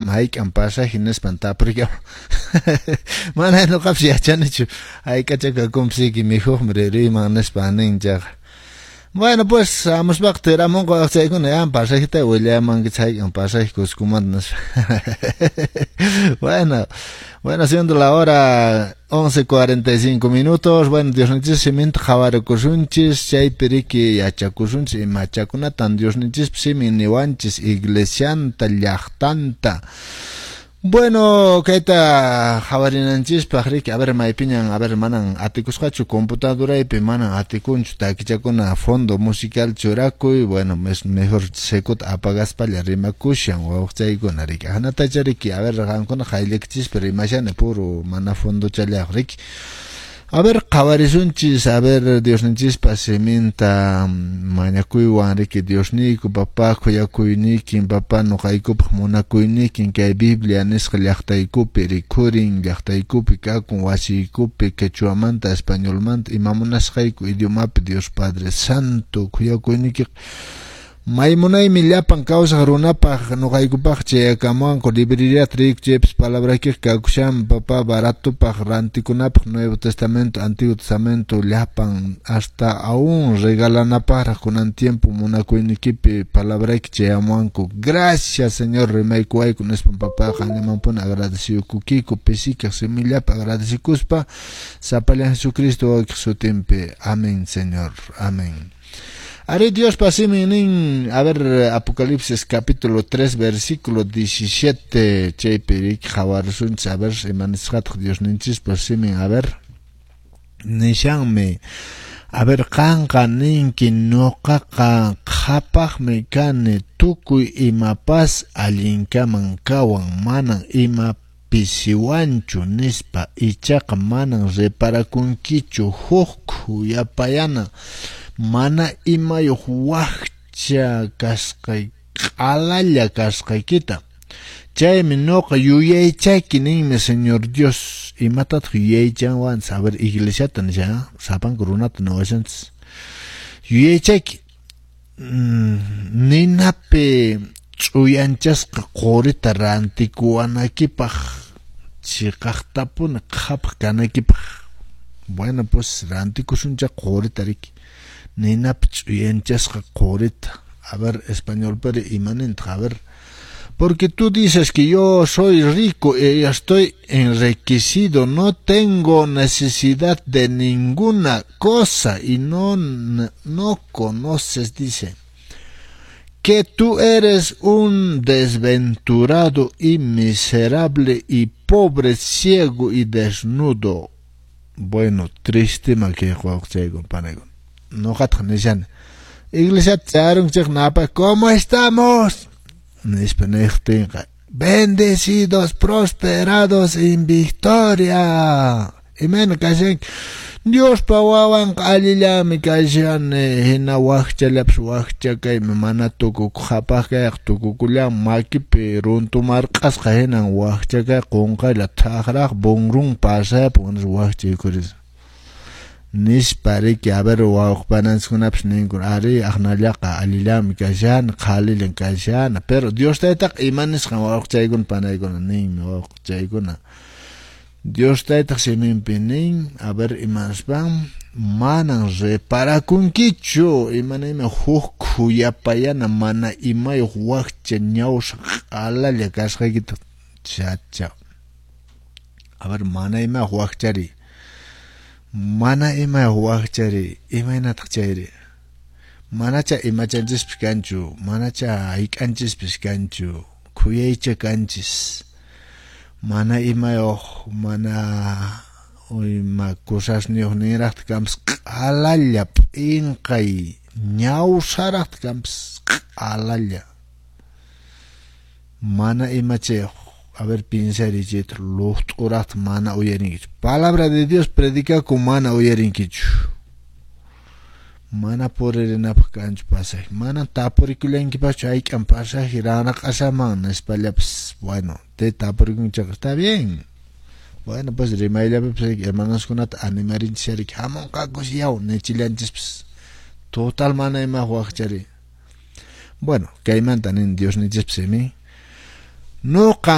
hayk'an pasaje panta porque mana no kapsi yachanichu hayk'achaqa kumsiki mijuqmri riman nispaninchaq. Bueno, pues vamos a ver, vamos a ver con el pasaje de William que hay un pasaje que os comandas. Bueno, siendo la hora 11:45 minutos. Bueno, Dios nos dice javar kusunchis, chay periki yachakusunchis, machakuna tan Dios nos dice psiminiwanchis iglesianta llachtanta. Bueno, kaita jawarinanchis pajrik, a ver, maipiñan, a ver, manan, atikusqachu computadora y manan, atikunchu, takichakuna fondo musical churaku, y bueno, es mejor sekut apagas para rimakushan, o chaykuna rik. Hanatachariki, a ver, rankuna jailekchis, pero imagine puro mana fondo chalakrik. A ver, kawarizunchis, a ver, Dios ninchis pasiminta, mañakuy wanriki, Dios niku, papá, kuyakuynikin, papá, no kaikup, monakuynikin, que hay Biblia, nisqa llaqtaykupi, rikurin, llaqtaykupi, kakun, wasiykupi, quechuamanta, españolmanta, imamunasqayku, idiomapi, Dios Padre Santo, kuyakuynikin, Maimunay millapan causa runapaq nuqaykupaq chayakamuanku librería trik chips palabraki kakushan papa baratupaq rantikunapaq Nuevo Testamento Antiguo Testamento llapan hasta aún regalanapaq kunan tiempo munakuynikipi palabraki chayamuanku. Gracias Señor rimaykuwayku nispan papa qanyamanpuna agradecido kukiku pesika semillapa agradecikuspa sapallan Jesucristo wayqiq sutinpi. Amén Señor. Amén. Haré Dios pasimining, a ver, Apocalipsis capítulo 3, versículo 17, chaypirik, jawarsun, a ver, emanishat Dios ninchis pasimin, a ver, nishanme, a ver, kanka ninki noqaqa qhapaqmi kani tukuy imapas allinkaman kawan manan ima pisiwanchu nispa ichaqa manan reparakunkichu huk yapayana mana imayuq waqcha kasqay q'alalla kasqaykita chaymi noqa yuyaychayki ninmi Señor Dios imatataq yuyaychanwan saber iglesiata nisha sapanku runata nawashanchis yuyaychayki ninapi ch'uyanchasqa qurita rantikuwanakipaq chiqaqtapuna qhapaq kanaykipaq. Bueno, pues rantikusuncha qurita riki Ninapi ch'uyanchasqa qurita. A ver, español pero imanenta, a ver. Porque tú dices que yo soy rico y estoy enriquecido, no tengo necesidad de ninguna cosa y no conoces, dice, que tú eres un desventurado y miserable y pobre, ciego y desnudo. Bueno, triste que ciego, panego. No gatganishan. Iglesia tsarum napa, ¿cómo estamos? Bendecidos, prosperados en victoria. Amen, kashen. Dios pawawan alilami kashan hina waqchalaps waqchakay manatuku khapaqay tukukulan makipi runtumarqasqa hinan waqchakay qunqayla taqraq bungrun pasay puns waqchikuris. Nispariki a ver waqpanankunaps ninkur ari aqnallaqa alilami kashan qhalilen kashan pero Dios taytaq imanisqa waqchaykun panaykuna ninmi waqchaykuna Dios taytaq siminpi nin a ver imanspan manan reparakunkichu imanaymi huk yapayana mana imayuq waqcha ñawsaq q'alalla kasqaykita chacha a ver mana imayuq waqchari mana ima waqchari imaynataq chayri manacha imachanchispis kanchu manacha hayk'anchispis kanchu khuyaycha kanchis mana imayuq mana ima kusasniyuq niraqta kanpis q'alalla p'inqay ñawsaraqta kanpis q'alalla mana imachayuq. A ver, pensar y decir, los orat mana oyerinkichu. Palabra de Dios predica con mana oyerinkichu. Mana por el napakanchu pasaje. Mana taporiculenkipachu aykan pasaje rana kasaman espalaps. Bueno, te taporiculenkichu está bien. Bueno, pues rimayla hermanos kunat animarin serik hamon kakos yaw nechilanchis. Total mana ima huachari. Bueno, que hay mantan en Dios ni jespsemi. No